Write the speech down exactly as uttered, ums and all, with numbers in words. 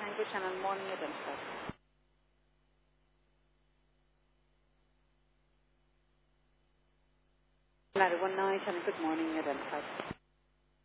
Thank you, channel. Morning identified. One night and good morning identified.